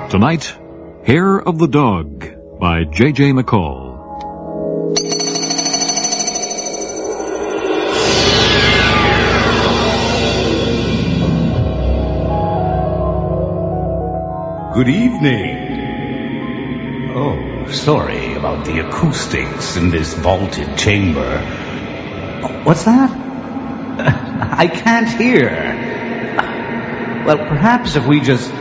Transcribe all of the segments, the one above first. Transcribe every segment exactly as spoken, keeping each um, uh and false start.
Tonight, Hair of the Dog by J J McCall. Good evening. Oh, sorry about the acoustics in this vaulted chamber. What's that? I can't hear. Well, perhaps if we just...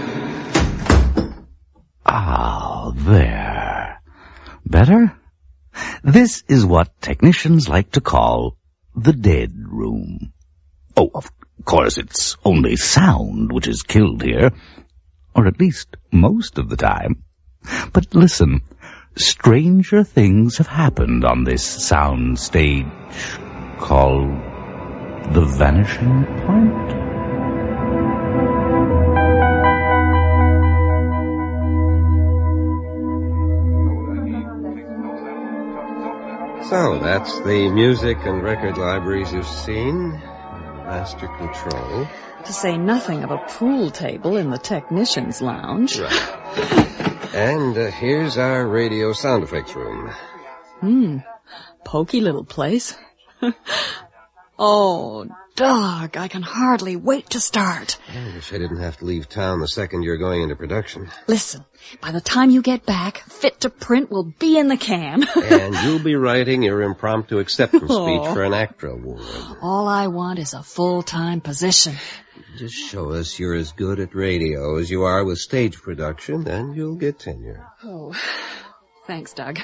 Ah, there. Better? This is what technicians like to call the dead room. Oh, of course, it's only sound which is killed here. Or at least most of the time. But listen, stranger things have happened on this sound stage called The Vanishing Point. So, that's the music and record libraries you've seen. Master control. To say nothing of a pool table in the technician's lounge. Right. And uh, here's our radio sound effects room. Hmm, pokey little place. Oh, Doug, I can hardly wait to start. I wish I didn't have to leave town the second you're going into production. Listen, by the time you get back, Fit to Print will be in the can. And you'll be writing your impromptu acceptance Oh. speech for an ACTRA award. All I want is a full-time position. Just show us you're as good at radio as you are with stage production, and you'll get tenure. Oh, thanks, Doug.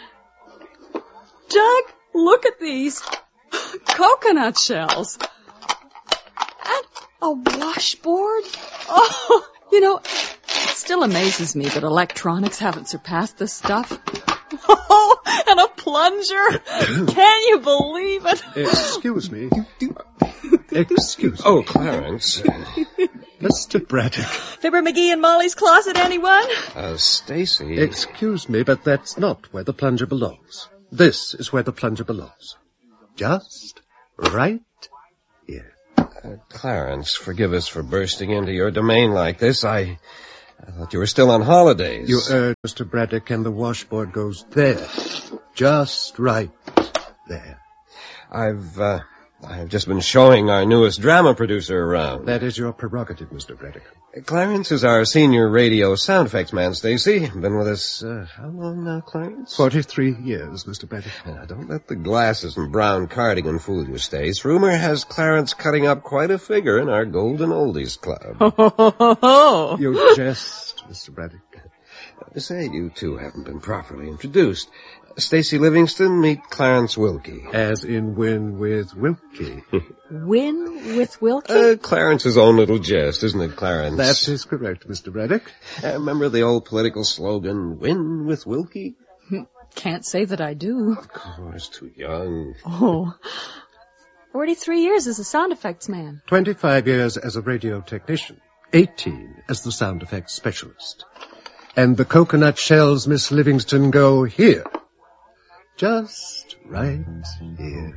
Doug, look at these coconut shells. And a washboard. Oh, you know, it still amazes me that electronics haven't surpassed this stuff. Oh, and a plunger. Can you believe it? Excuse me. Excuse me. Oh, Clarence. Mister Braddock. Fibber McGee and Molly's closet, anyone? Uh, Stacy. Excuse me, but that's not where the plunger belongs. This is where the plunger belongs. Just right here. Uh, Clarence, forgive us for bursting into your domain like this. I, I thought you were still on holidays. You erred, Mister Braddock, and the washboard goes there. Just right there. I've, uh, I've just been showing our newest drama producer around. That is your prerogative, Mister Braddock. Clarence is our senior radio sound effects man, Stacy. Been with us, uh, how long now, Clarence? Forty-three years, Mister Braddock. Now, don't let the glasses and brown cardigan fool you, Stace. Rumor has Clarence cutting up quite a figure in our Golden Oldies Club. Oh, You jest, Mister Braddock. Say, you two haven't been properly introduced. Stacy Livingston, meet Clarence Wilkie. As in Win with Wilkie. Win with Wilkie? Uh, Clarence's own little jest, isn't it, Clarence? That is correct, Mister Braddock. Uh, remember the old political slogan, Win with Wilkie? Can't say that I do. Of course, too young. Oh, forty-three years as a sound effects man. Twenty-five years as a radio technician. Eighteen as the sound effects specialist. And the coconut shells, Miss Livingston, go here. Just right here.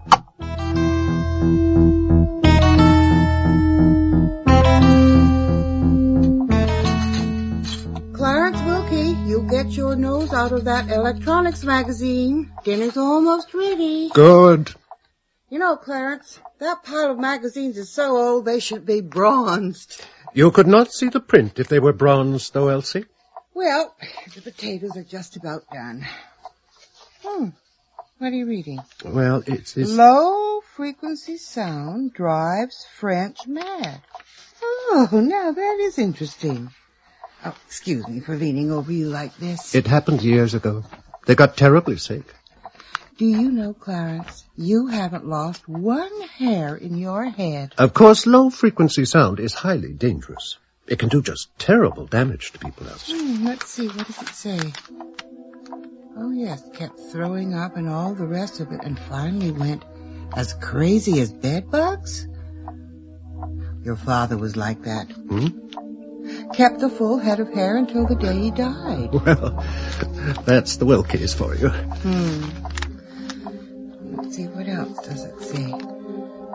Clarence Wilkie, you get your nose out of that electronics magazine. Dinner's almost ready. Good. You know, Clarence, that pile of magazines is so old they should be bronzed. You could not see the print if they were bronzed, though, Elsie. Well, the potatoes are just about done. Hmm. What are you reading? Well, it's... it's... Low-frequency sound drives French mad. Oh, now that is interesting. Oh, excuse me for leaning over you like this. It happened years ago. They got terribly sick. Do you know, Clarence, you haven't lost one hair in your head. Of course, low-frequency sound is highly dangerous. It can do just terrible damage to people, Elsie. Hmm, let's see, what does it say? Oh, yes, kept throwing up and all the rest of it, and finally went as crazy as bedbugs? Your father was like that. Hmm? Kept a full head of hair until the day he died. Well, that's the Wilkies for you. Hmm. Let's see, what else does it say?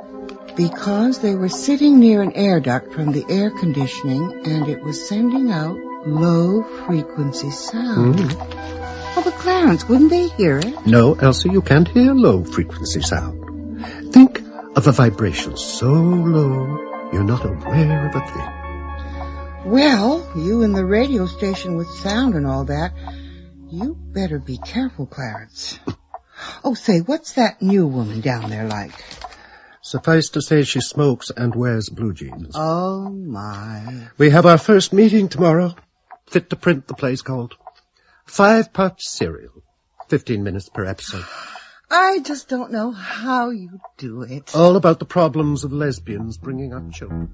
Because they were sitting near an air duct from the air conditioning and it was sending out low-frequency sound. Mm. Oh, but Clarence, wouldn't they hear it? No, Elsie, you can't hear low-frequency sound. Think of a vibration so low you're not aware of a thing. Well, you in the radio station with sound and all that, you better be careful, Clarence. Oh, say, what's that new woman down there like? Suffice to say she smokes and wears blue jeans. Oh, my. We have our first meeting tomorrow. Fit to print, the play's called. Five-part serial. Fifteen minutes per episode. I just don't know how you do it. All about the problems of lesbians bringing up children.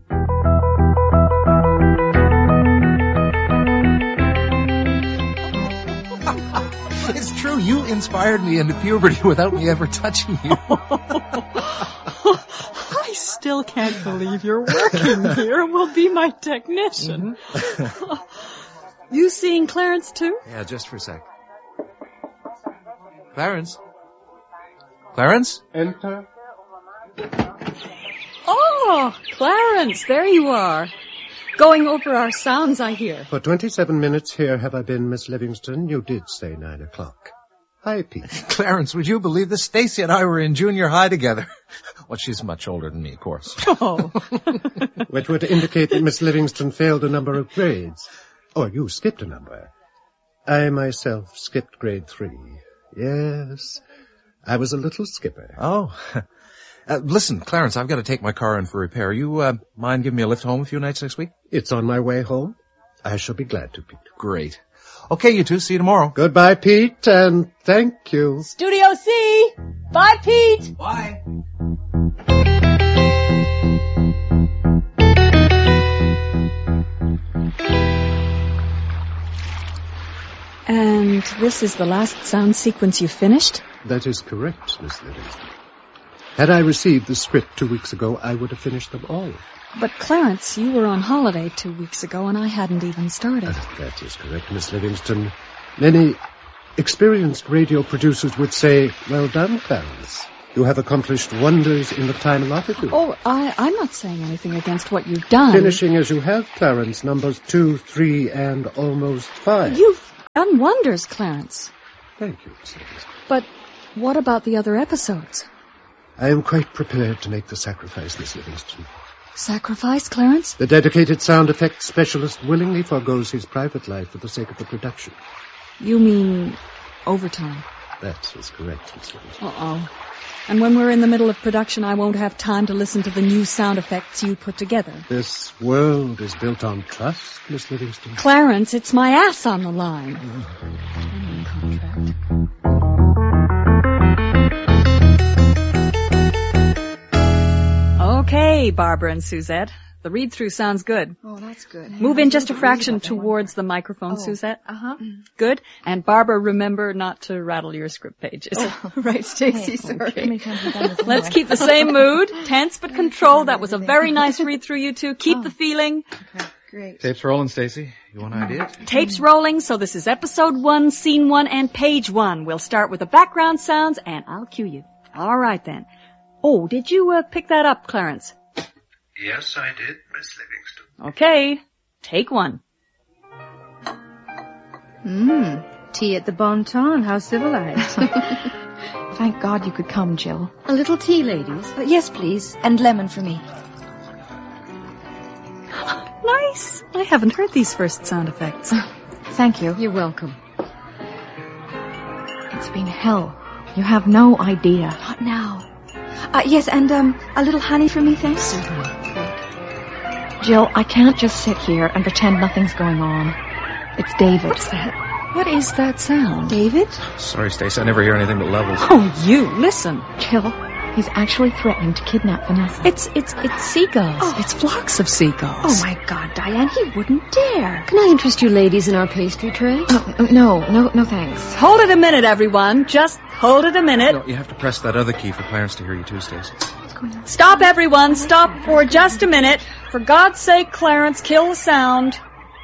It's true, you inspired me into puberty without me ever touching you. I still can't believe you're working here and will be my technician. Mm-hmm. You seeing Clarence, too? Yeah, just for a sec. Clarence? Clarence? Enter. Oh, Clarence, there you are. Going over our sounds, I hear. For twenty-seven minutes here have I been, Miss Livingston. You did say nine o'clock. Hi, Pete. Clarence, would you believe this? Stacy and I were in junior high together. Well, she's much older than me, of course. Oh. Which would indicate that Miss Livingston failed a number of grades. Or you skipped a number. I myself skipped grade three. Yes, I was a little skipper. Oh. Uh, listen, Clarence, I've got to take my car in for repair. You uh, mind giving me a lift home a few nights next week? It's on my way home. I shall be glad to, Pete. Great. Okay, you two, see you tomorrow. Goodbye, Pete, and thank you. Studio C! Bye, Pete! Bye. And this is the last sound sequence you finished? That is correct, Miss Livingston. Had I received the script two weeks ago, I would have finished them all. But, Clarence, you were on holiday two weeks ago, and I hadn't even started. Uh, that is correct, Miss Livingston. Many experienced radio producers would say, well done, Clarence. You have accomplished wonders in the time allotted you. Oh, I, I'm not saying anything against what you've done. Finishing as you have, Clarence, numbers two, three, and almost five. You've done wonders, Clarence. Thank you, Miss Livingston. But what about the other episodes? I am quite prepared to make the sacrifice, Miss Livingston. Sacrifice, Clarence? The dedicated sound effects specialist willingly forgoes his private life for the sake of the production. You mean overtime? That is correct, Miss Livingston. Uh-oh. And when we're in the middle of production, I won't have time to listen to the new sound effects you put together. This world is built on trust, Miss Livingston. Clarence, it's my ass on the line. Mm. Contract. Okay, Barbara and Suzette. The read-through sounds good. Oh, that's good. Move in just a fraction towards the microphone, oh. Suzette. Uh-huh. Good. And Barbara, remember not to rattle your script pages. Oh, right, Stacy, sorry. Okay. Let's keep the same mood. Tense but controlled. That was a very nice read-through, you two. Keep oh. the feeling. Okay, great. Tapes rolling, Stacy. You want ideas? Tapes rolling, so this is episode one, scene one, and page one. We'll start with the background sounds, and I'll cue you. All right, then. Oh, did you uh, pick that up, Clarence? Yes, I did, Miss Livingston. Okay, take one. Mmm, tea at the Bon Ton, how civilized. Thank God you could come, Jill. A little tea, ladies? Uh, yes, please, and lemon for me. Nice. I haven't heard these first sound effects. Thank you. You're welcome. It's been hell. You have no idea. Not now. Uh, yes, and um, a little honey for me, thanks. Certainly. Jill, I can't just sit here and pretend nothing's going on. It's David. What's that? What is that sound? David? Sorry, Stacy, I never hear anything but levels. Oh, you, listen. Jill, he's actually threatening to kidnap Vanessa. It's, it's, it's seagulls. Oh. It's flocks of seagulls. Oh, my God, Diane, he wouldn't dare. Can I interest you ladies in our pastry tray? Oh, no, no, no thanks. Hold it a minute, everyone. Just hold it a minute. No, you have to press that other key for Clarence to hear you too, Stacy. Stop, everyone. Stop for just a minute. For God's sake, Clarence, kill the sound.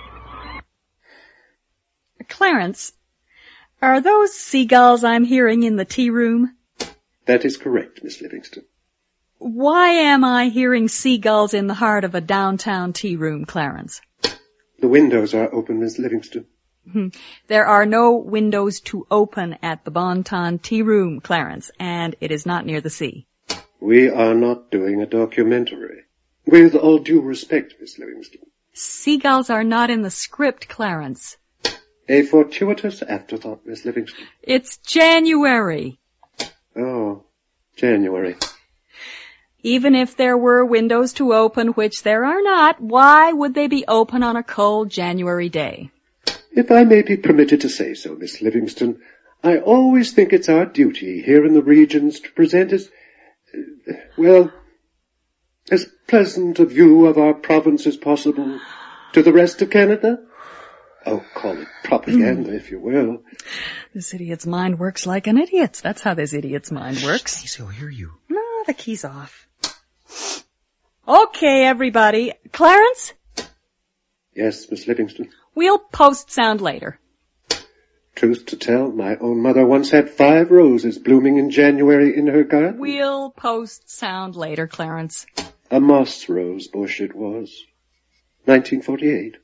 Clarence, are those seagulls I'm hearing in the tea room? That is correct, Miss Livingston. Why am I hearing seagulls in the heart of a downtown tea room, Clarence? The windows are open, Miss Livingston. There are no windows to open at the Bon Ton Tea Room, Clarence, and it is not near the sea. We are not doing a documentary. With all due respect, Miss Livingston. Seagulls are not in the script, Clarence. A fortuitous afterthought, Miss Livingston. It's January. Oh, January. Even if there were windows to open, which there are not, why would they be open on a cold January day? If I may be permitted to say so, Miss Livingston, I always think it's our duty here in the regions to present as, uh, well, as pleasant a view of our province as possible to the rest of Canada. Oh, call it propaganda, if you will. This idiot's mind works like an idiot's. That's how this idiot's mind works. Stacey, I'll hear you. No, the key's off. Okay, everybody. Clarence? Yes, Miss Livingston. We'll post sound later. Truth to tell, my own mother once had five roses blooming in January in her garden. We'll post sound later, Clarence. A moss rose bush it was. nineteen forty-eight.